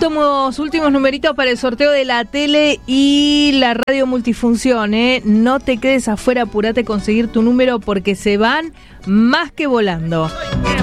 Últimos numeritos para el sorteo de la tele y la radio multifunción, ¿eh? No te quedes afuera, apurate a conseguir tu número porque se van más que volando.